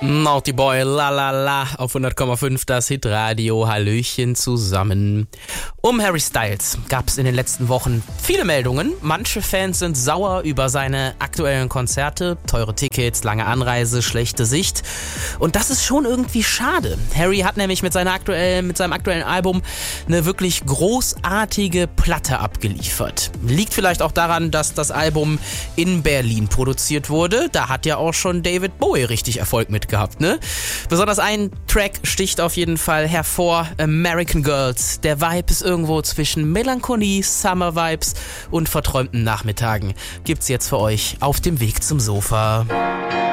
Naughty Boy, la la la, auf 100,5 das Hitradio, Hallöchen zusammen. Um Harry Styles gab es in den letzten Wochen viele Meldungen. Manche Fans sind sauer über seine aktuellen Konzerte, teure Tickets, lange Anreise, schlechte Sicht. Und das ist schon irgendwie schade. Harry hat nämlich mit seinem aktuellen Album eine wirklich großartige Platte abgeliefert. Liegt vielleicht auch daran, dass das Album in Berlin produziert wurde. Da hat ja auch schon David Bowie richtig Erfolg mit gehabt, ne? Besonders ein Track sticht auf jeden Fall hervor, American Girls. Der Vibe ist irgendwo zwischen Melancholie, Summer Vibes und verträumten Nachmittagen. Gibt's jetzt für euch auf dem Weg zum Sofa.